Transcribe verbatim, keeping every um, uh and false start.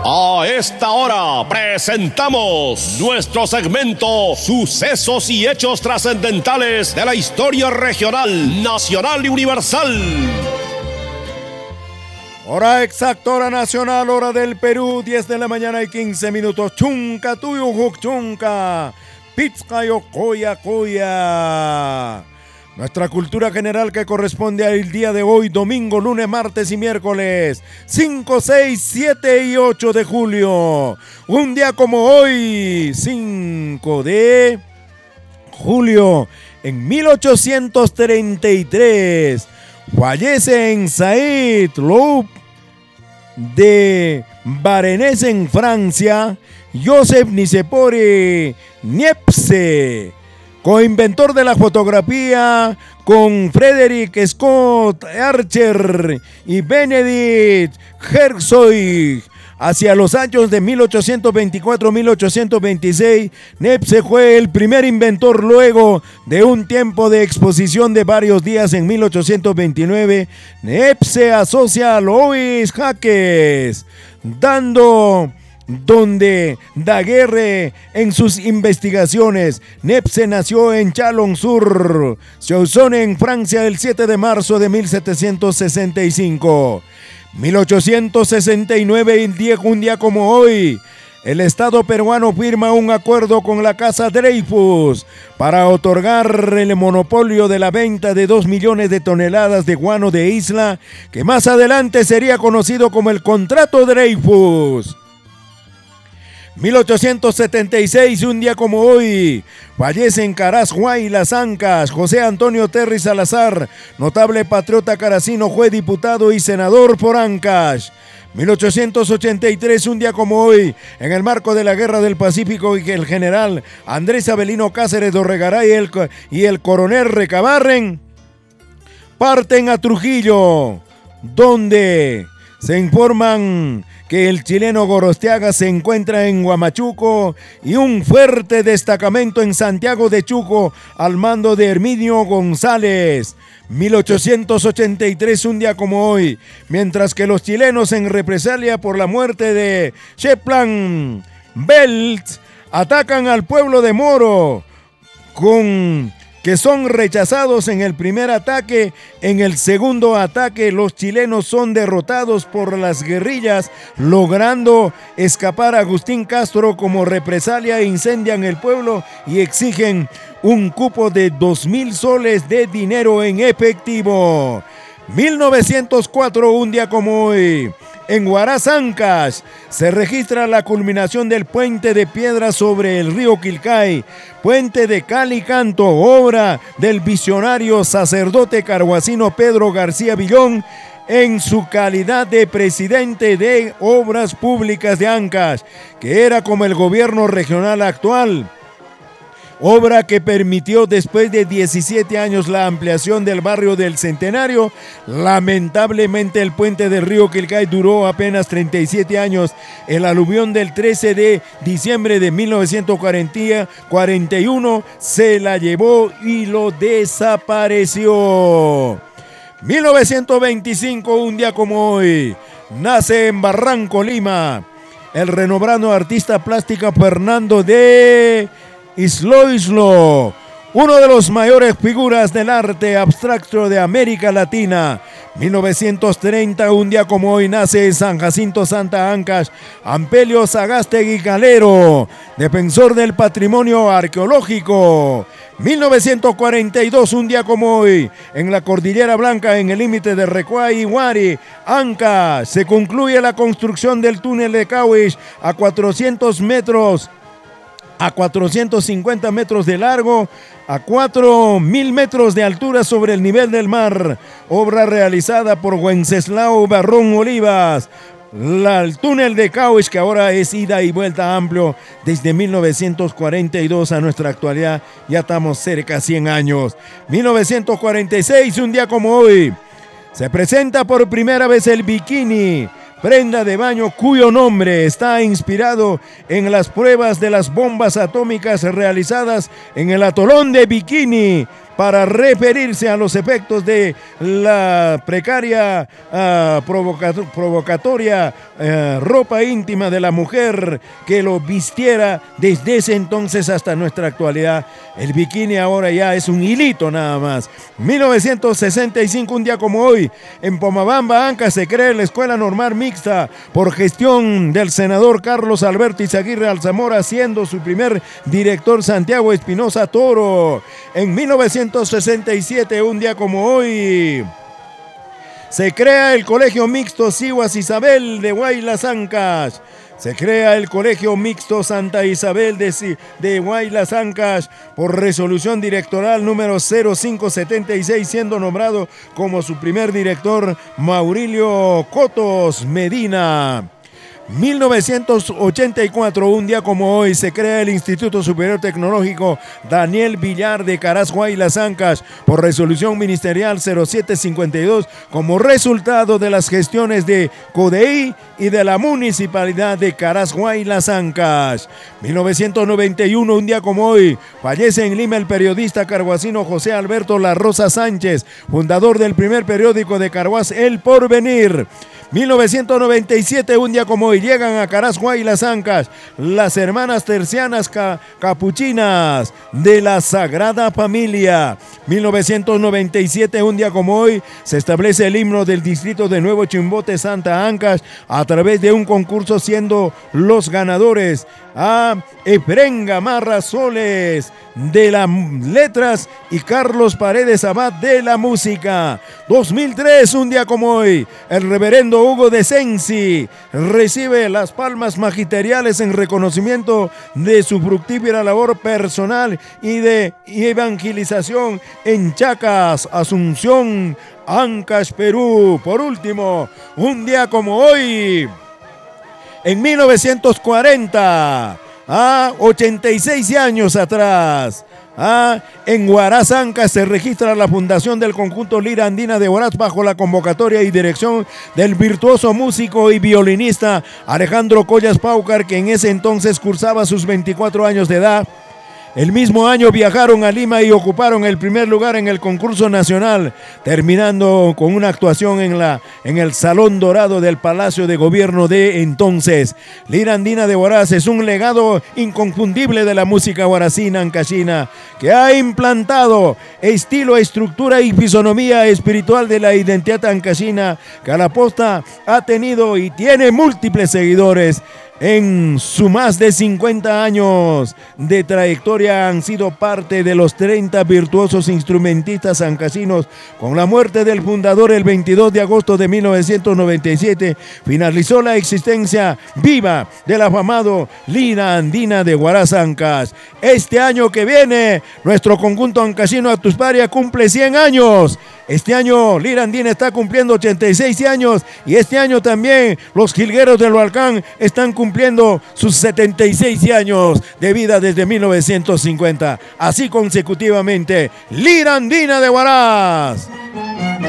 A esta hora presentamos nuestro segmento Sucesos y Hechos Trascendentales de la Historia Regional, Nacional y Universal. Hora exacta, hora nacional, hora del Perú, diez de la mañana y quince minutos. Chunca tuyo, chunca, pizca yo coya coya. Nuestra cultura general que corresponde al día de hoy, domingo, lunes, martes y miércoles, cinco, seis, siete y ocho de julio. Un día como hoy, cinco de julio, en mil ochocientos treinta y tres, fallece en Saint-Lô de Varennes, en Francia, Joseph Nicéphore Niepce, coinventor de la fotografía, con Frederick Scott Archer y Benedict Herzog. Hacia los años de mil ochocientos veinticuatro a mil ochocientos veintiséis, Niepce fue el primer inventor. Luego de un tiempo de exposición de varios días en mil ochocientos veintinueve, Niepce asocia a Louis Jacques, dando donde Daguerre en sus investigaciones. Niepce nació en Chalon-sur-Saône, en Francia, el siete de marzo de mil setecientos sesenta y cinco. mil ochocientos sesenta y nueve, un día como hoy, el Estado peruano firma un acuerdo con la Casa Dreyfus para otorgar el monopolio de la venta de dos millones de toneladas de guano de isla, que más adelante sería conocido como el Contrato Dreyfus. mil ochocientos setenta y seis, un día como hoy, fallece en Caraz, Huaylas, Ancash, José Antonio Terry Salazar, notable patriota caracino, fue diputado y senador por Ancash. mil ochocientos ochenta y tres, un día como hoy, en el marco de la Guerra del Pacífico, y que el general Andrés Avelino Cáceres Dorregaray y el, y el coronel Recabarren parten a Trujillo, donde se informan que el chileno Gorostiaga se encuentra en Huamachuco y un fuerte destacamento en Santiago de Chuco al mando de Herminio González. mil ochocientos ochenta y tres, un día como hoy, mientras que los chilenos, en represalia por la muerte de Sheplan Belt, atacan al pueblo de Moro, con que son rechazados en el primer ataque. En el segundo ataque, los chilenos son derrotados por las guerrillas, logrando escapar a Agustín Castro. Como represalia, incendian el pueblo y exigen un cupo de dos mil soles de dinero en efectivo. mil novecientos cuatro, un día como hoy, en Huaraz, Ancash, se registra la culminación del puente de piedra sobre el río Quilcay, puente de cal y canto, obra del visionario sacerdote carhuacino Pedro García Villón, en su calidad de presidente de Obras Públicas de Ancash, que era como el gobierno regional actual. Obra que permitió, después de diecisiete años, la ampliación del barrio del Centenario. Lamentablemente, el puente del río Quilcay duró apenas treinta y siete años. El aluvión del trece de diciembre de mil novecientos cuarenta y uno se la llevó y lo desapareció. mil novecientos veinticinco, un día como hoy, nace en Barranco, Lima, el renombrado artista plástico Fernando de Islo Islo, uno de los mayores figuras del arte abstracto de América Latina. mil novecientos treinta, un día como hoy, nace en San Jacinto, Santa Ancash, Ampelio Sagástegui Galero, defensor del patrimonio arqueológico. mil novecientos cuarenta y dos, un día como hoy, en la Cordillera Blanca, en el límite de Recuay y Huari, Ancash, se concluye la construcción del túnel de Cahuich a cuatrocientos metros, a cuatrocientos cincuenta metros de largo, a cuatro mil metros de altura sobre el nivel del mar. Obra realizada por Wenceslao Barrón Olivas. La, el túnel de Cahuich, que ahora es ida y vuelta amplio desde mil novecientos cuarenta y dos a nuestra actualidad. Ya estamos cerca de cien años. mil novecientos cuarenta y seis, un día como hoy, se presenta por primera vez el bikini, prenda de baño cuyo nombre está inspirado en las pruebas de las bombas atómicas realizadas en el atolón de Bikini, para referirse a los efectos de la precaria uh, provocato provocatoria uh, ropa íntima de la mujer que lo vistiera desde ese entonces hasta nuestra actualidad. El bikini ahora ya es un hilito nada más. mil novecientos sesenta y cinco, un día como hoy, en Pomabamba, Ancash, se crea la Escuela Normal Mixta por gestión del senador Carlos Alberto Izaguirre Alzamora, siendo su primer director Santiago Espinosa Toro. En mil novecientos sesenta y siete, un día como hoy, se crea el Colegio Mixto Sihuas Isabel de Huaylas, Ancash. Se crea el Colegio Mixto Santa Isabel de, de Huaylas, Ancash, por resolución directoral número cero cinco setenta y seis, siendo nombrado como su primer director Maurilio Cotos Medina. mil novecientos ochenta y cuatro, un día como hoy, se crea el Instituto Superior Tecnológico Daniel Villar de Caraz, Huaylas, Ancash, por resolución ministerial cero siete cincuenta y dos, como resultado de las gestiones de CODEI y de la Municipalidad de Caraz, Huaylas, Ancash. mil novecientos noventa y uno, un día como hoy, fallece en Lima el periodista carhuacino José Alberto La Rosa Sánchez, fundador del primer periódico de Carhuaz, El Porvenir. mil novecientos noventa y siete, un día como hoy, llegan a Caraz, Huaylas, Ancash, las hermanas tercianas ca capuchinas de la Sagrada Familia. mil novecientos noventa y siete, un día como hoy, se establece el himno del distrito de Nuevo Chimbote, Santa Ancash, a través de un concurso, siendo los ganadores a Efrén Gamarra Soles de las letras y Carlos Paredes Abad de la música. dos mil tres, un día como hoy, el reverendo Hugo de Sensi recibe las palmas magisteriales en reconocimiento de su fructífera labor personal y de evangelización en Chacas, Asunción, Ancash, Perú. Por último, un día como hoy, en mil novecientos cuarenta, a ochenta y seis años atrás, Ah, en Huaraz, Ancash, se registra la fundación del conjunto Lira Andina de Huaraz bajo la convocatoria y dirección del virtuoso músico y violinista Alejandro Collas Paucar, que en ese entonces cursaba sus veinticuatro años de edad. El mismo año viajaron a Lima y ocuparon el primer lugar en el concurso nacional, terminando con una actuación en, la, en el Salón Dorado del Palacio de Gobierno de entonces. Lira Andina de Huaraz es un legado inconfundible de la música huaracina ancashina, que ha implantado estilo, estructura y fisonomía espiritual de la identidad ancashina, que a la posta ha tenido y tiene múltiples seguidores. En su más de cincuenta años de trayectoria han sido parte de los treinta virtuosos instrumentistas ancashinos. Con la muerte del fundador el veintidós de agosto de mil novecientos noventa y siete, finalizó la existencia viva del afamado Lira Andina de Huaraz, Ancash. Este año que viene, nuestro conjunto ancashino Atusparia cumple cien años. Este año Lira Andina está cumpliendo ochenta y seis años y este año también los jilgueros del Hualcán están cumpliendo sus setenta y seis años de vida desde mil novecientos cincuenta. Así consecutivamente, Lira Andina de Huaraz.